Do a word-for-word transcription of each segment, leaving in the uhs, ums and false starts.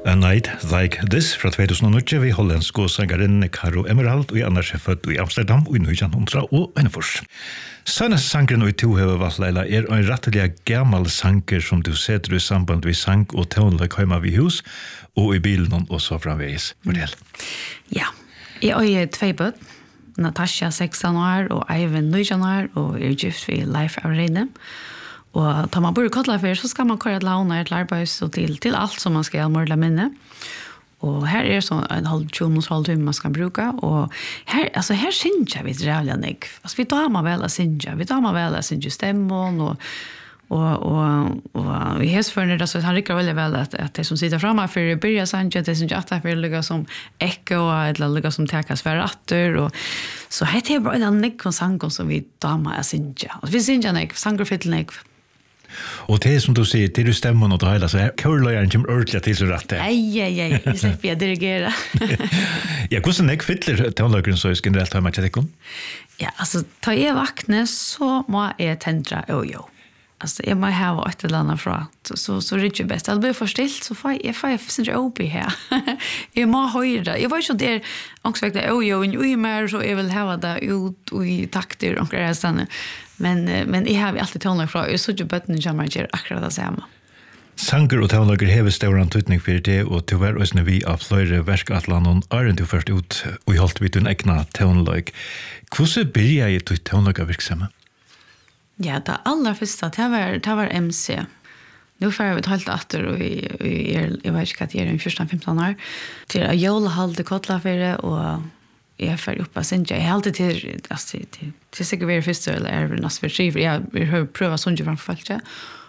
A Night Like This fra tjugohundranio vi hollandske sangeren Caro Emerald og annars er født i Amsterdam og i nittenhundraeinogfyrre. Sønnes sangeren og i to hever Vassleila er en rettelig gammel sanger som du setter i samband med sang og toneløk hjemme ved hus og i bilen og så framveis. Fortell. Ja, jeg er tvei bøtt. Natasha sexton år og Eivind nitton år og er gift ved Leif Aurine. Og tar man bor i Kottlafer så skal man køra til havna til arbeids og til, til alt som man skal måle minne. Og her er så en halv tjue halv time man skal bruka. Og her, altså her synes jeg vi drevlig enn jeg. Altså vi tar meg vel å synge. Vi tar meg vel å synge stemmen og Og, og, og i hesførende, så han rikker veldig vel at, at det som sitter fremme for å begynne sannsyn, det synes jeg at det er ligger som ekko, eller ligger som tekas for ratter. Og, så her er bare en nekken sanger som vi damer er synge. Og vi synger nek, sanger fytter nek. Og det er som du sier, til du stemmer og det hele, så er kjørløyeren kommer ordentlig til så rett. Ei, ei, ei, jeg slipper jeg dirigere. Ja, hvordan nek fyller tonløkeren så generelt har man ikke det? Ja, altså, ta jeg vakne, så må jeg tendre jo-jo. Alltså jag måste ha ett eller annat fra så så rycker bäst. Det blir för stilt så får jag får jag syns jag uppe här. Jag måste höra. Jag var ju där också väckte oh jo och i mer så jag vill ha det ut och i takter och det sen. Men men jag har alltid tonlag fra. Jag så ju button jammer ger akkurat det samma. Sanger og tonlager hever stauran tutning fyrir det, og til hver òsne vi av fløyre verskatlanon er du først ut og i holdt vi til en egna tonlag. Hvordan byrja jeg til tonlaga virksomhet? Ja, det allra första det var det var M C. Nu får vi helt åter och i är jag vet inte att det är en fjorton femton år till att jag hållde Kottlafer och jag får upp att synja. Jag alltid till alltså till till sig över första eller är väl nästan för jag vi har prövat sånt framför allt.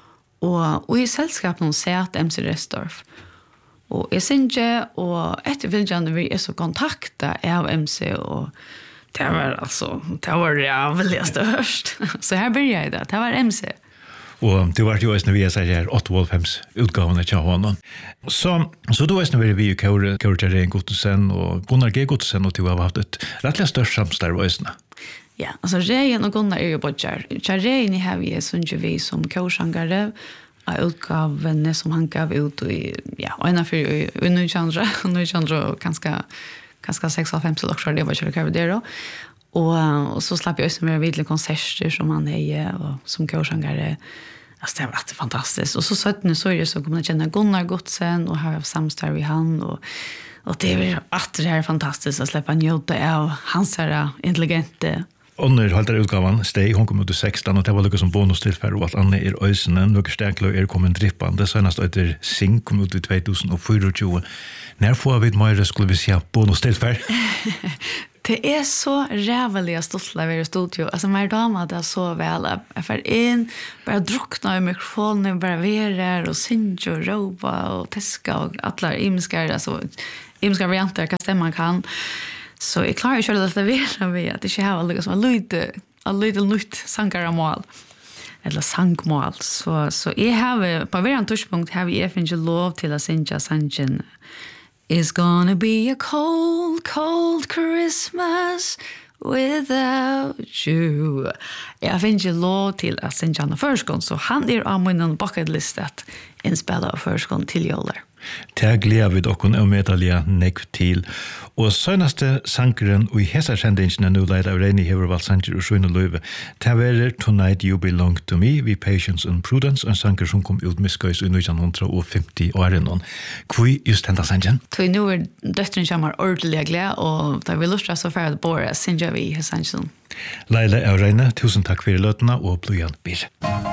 Och och i sällskap någon säger att M C Restorff. Och jag synja och efter vill vi är så kontakta av M C och det var alltså det var jävligt störst. Så här började jag det. Det var M C. Og det var jo også når vi sier åttiofem utgavene til honom. Så, så du også når vi i Kaure, Kaure Tjerrein Gottesen og Gunnar G. Gottesen og du har haft et rettelig størst samstarv også. Ja, altså Reien og Gunnar er jo bodger. Tjerrein har vi sånn vi som kaursangare av utgavene som han gav ut i, ja, øyne for unnukjandre, unnukjandre og ganske ganska sex av fem så också det var ju det där då. Och och så slapp jag också med vidliga konserter som han är och som körsångare. Alltså det var fantastiskt. Och så sjutton så är det så kommer jag känna Gunnar Gottsen och ha samstarv i han och och det är att det är fantastiskt att släppa njuta av hans här intelligente Under halter utgavan steg, hon kom ut i sexton og det var lukket som bonustillfær og alt annet er øysene. Noen sterkløy er kommet drippande, senest etter Sing kom ut i tjugohundrafyrtio. Når får vi mer skulle vi se bonustillfær? Det är så rävliga stolt av er studio. Alltså mer damer det är så väl. Jag får in, bara druckna i mikrofonen, bara vara och synja och ropa och teska och alla imskar, alltså imskar varianter, vad stämman kan. Så jag klarar ju själv att levera med att det inte har liksom en lite, en lite nytt sankaраmål. Eller sangmål. Så, så jag har, på varje touchpunkt har vi inte lov till att synja sangen. It's gonna be a cold, cold Christmas without you. Jag finns ju lov till att synja han förskånd, så han är av min bucket list att inspela förskånd till joller. Det gleder vi dere og medalje nekv til. Og sønnaste sankeren og i hesa kjendingene nå leid av Reini Hevervald Sanger og Sjøyne Løyve. Det var Tonight You Belong to Me, Vi Patience and Prudence, en sanker som kom ut med skøys i nittenhundrafemti åren. Hvor just henda sangen? Så nå er døtteren kommer ordentlig glede, og da vi lustra så for at båre synger vi i sangen. Leila av Reine, tusen takk for løtene og blodjan bir.